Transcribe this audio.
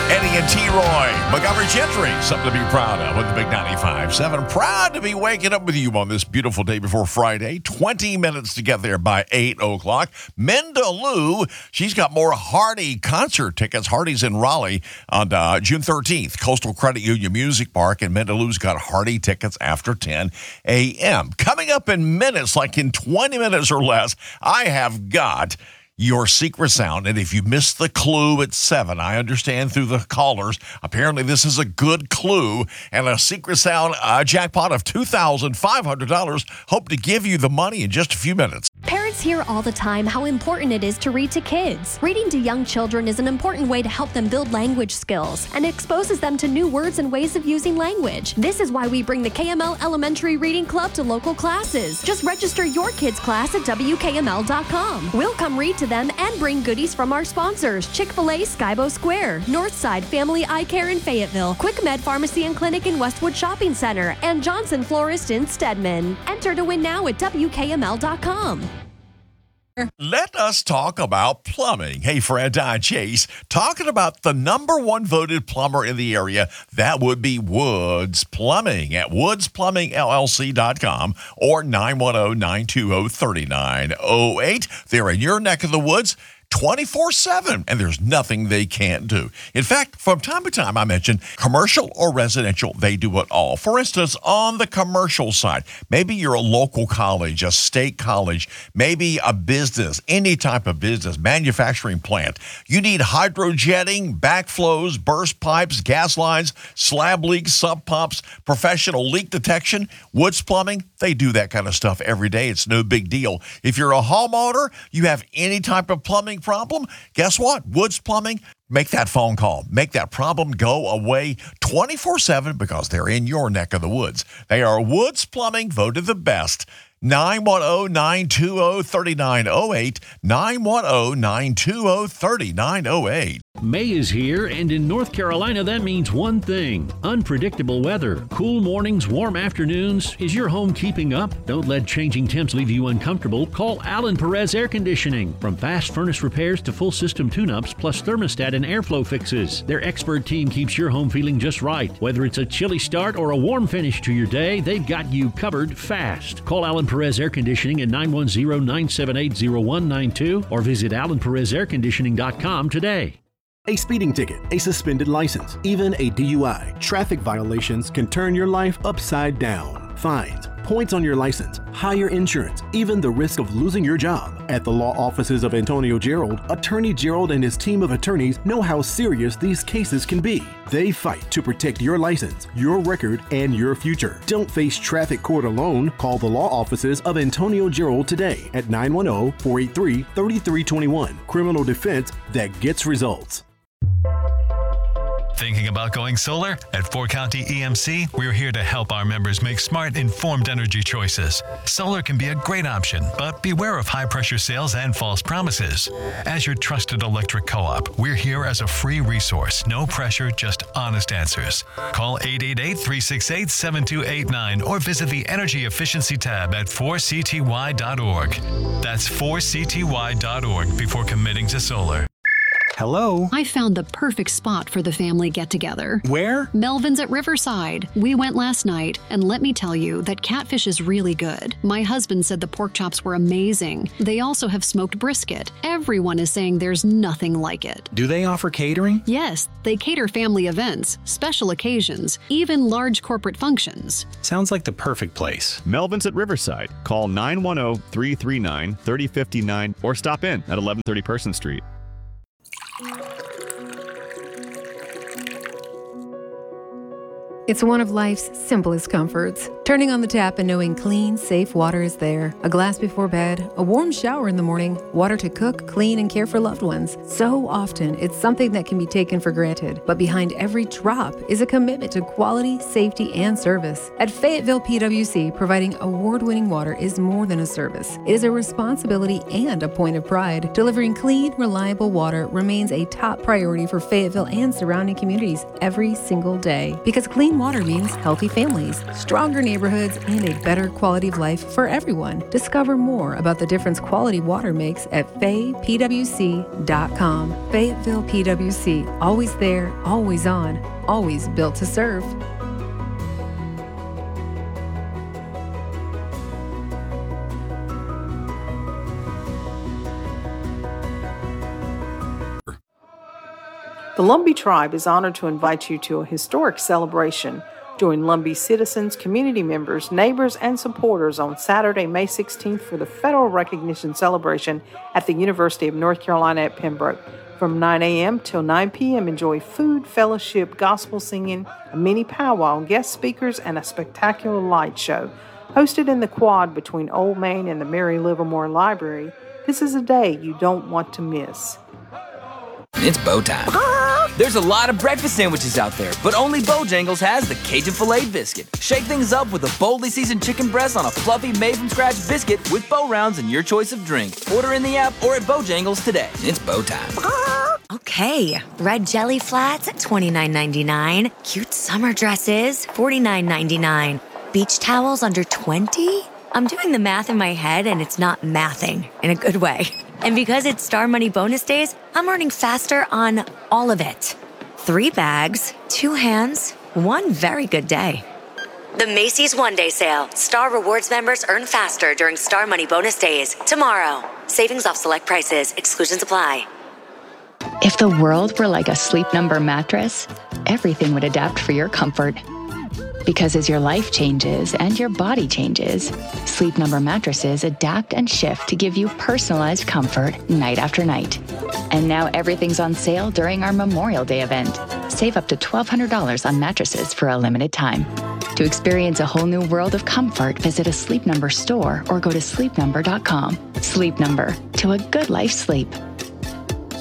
Eddie and T-Roy, Montgomery Gentry, something to be proud of with the Big 95.7. Proud to be waking up with you on this beautiful day before Friday. 20 minutes to get there by 8 o'clock. Minda Lou, she's got more Hardy concert tickets. Hardy's in Raleigh on June 13th, Coastal Credit Union Music Park, and Minda Lou's got Hardy tickets after 10 a.m. Coming up in minutes, like in 20 minutes or less, I have got your secret sound. And if you missed the clue at 7, I understand through the callers, apparently this is a good clue, and a secret sound jackpot of $2,500. Hope to give you the money in just a few minutes. Parents hear all the time how important it is to read to kids. Reading to young children is an important way to help them build language skills and exposes them to new words and ways of using language. This is why we bring the KML Elementary Reading Club to local classes. Just register your kids' class at WKML.com. We'll come read to them and bring goodies from our sponsors: Chick-fil-A Skybo Square, Northside Family Eye Care in Fayetteville, Quick Med Pharmacy and Clinic in Westwood Shopping Center, and Johnson Florist in Stedman. Enter to win now at WKML.com. Let us talk about plumbing. Hey, Fred, Chase, talking about the number one voted plumber in the area. That would be Woods Plumbing at woodsplumbingllc.com or 910-920-3908. They're in your neck of the woods 24/7, and there's nothing they can't do. In fact, from time to time, I mention commercial or residential, they do it all. For instance, on the commercial side, maybe you're a local college, a state college, maybe a business, any type of business, manufacturing plant. You need hydrojetting, backflows, burst pipes, gas lines, slab leaks, sump pumps, professional leak detection. Woods Plumbing, they do that kind of stuff every day. It's no big deal. If you're a homeowner, you have any type of plumbing problem, guess what? Woods Plumbing, make that phone call. Make that problem go away 24/7 because they're in your neck of the woods. They are Woods Plumbing, voted the best. 910-920-3908, 910-920-3908. May is here, and in North Carolina, that means one thing: unpredictable weather. Cool mornings, warm afternoons. Is your home keeping up? Don't let changing temps leave you uncomfortable. Call Alan Perez Air Conditioning. From fast furnace repairs to full system tune-ups, plus thermostat and airflow fixes, their expert team keeps your home feeling just right. Whether it's a chilly start or a warm finish to your day, they've got you covered fast. Call Alan Perez Air Conditioning at 910-978-0192 or visit alanperezairconditioning.com today. A speeding ticket, a suspended license, even a DUI. Traffic violations can turn your life upside down. Fines, points on your license, higher insurance, even the risk of losing your job. At the law offices of Antonio Gerald, Attorney Gerald and his team of attorneys know how serious these cases can be. They fight to protect your license, your record, and your future. Don't face traffic court alone. Call the law offices of Antonio Gerald today at 910-483-3321. Criminal defense that gets results. Thinking about going solar? At 4 County EMC, we're here to help our members make smart, informed energy choices. Solar can be a great option, but beware of high-pressure sales and false promises. As your trusted electric co-op, we're here as a free resource. No pressure, just honest answers. Call 888-368-7289 or visit the Energy Efficiency tab at 4cty.org. That's 4cty.org before committing to solar. Hello? I found the perfect spot for the family get-together. Where? Melvin's at Riverside. We went last night, and let me tell you that catfish is really good. My husband said the pork chops were amazing. They also have smoked brisket. Everyone is saying there's nothing like it. Do they offer catering? Yes, they cater family events, special occasions, even large corporate functions. Sounds like the perfect place. Melvin's at Riverside. Call 910-339-3059 or stop in at 1130 Person Street. It's one of life's simplest comforts. Turning on the tap and knowing clean, safe water is there. A glass before bed, a warm shower in the morning, water to cook, clean, and care for loved ones. So often, it's something that can be taken for granted. But behind every drop is a commitment to quality, safety, and service. At Fayetteville PWC, providing award-winning water is more than a service. It is a responsibility and a point of pride. Delivering clean, reliable water remains a top priority for Fayetteville and surrounding communities every single day. Because clean Clean water means healthy families, stronger neighborhoods, and a better quality of life for everyone. Discover more about the difference quality water makes at faypwc.com. Fayetteville PWC, always there, always on, always built to serve. The Lumbee Tribe is honored to invite you to a historic celebration. Join Lumbee citizens, community members, neighbors, and supporters on Saturday, May 16th for the Federal Recognition Celebration at the University of North Carolina at Pembroke. From 9 a.m. till 9 p.m., enjoy food, fellowship, gospel singing, a mini powwow, guest speakers, and a spectacular light show. Hosted in the quad between Old Main and the Mary Livermore Library, this is a day you don't want to miss. It's bow time. There's a lot of breakfast sandwiches out there, but only Bojangles has the Cajun Filet Biscuit. Shake things up with a boldly seasoned chicken breast on a fluffy made-from-scratch biscuit with bow rounds and your choice of drink. Order in the app or at Bojangles today. It's bow time. Okay, red jelly flats at $29.99. Cute summer dresses, $49.99. Beach towels under $20? I'm doing the math in my head and it's not mathing in a good way. And because it's Star Money bonus days, I'm earning faster on all of it. 3 bags, 2 hands, 1 very good day. The Macy's One Day Sale. Star Rewards members earn faster during Star Money bonus days. Tomorrow. Savings off select prices. Exclusions apply. If the world were like a Sleep Number mattress, everything would adapt for your comfort. Because as your life changes and your body changes, Sleep Number mattresses adapt and shift to give you personalized comfort night after night. And now everything's on sale during our Memorial Day event. Save up to $1,200 on mattresses for a limited time. To experience a whole new world of comfort, visit a Sleep Number store or go to sleepnumber.com. Sleep Number, to a good life sleep.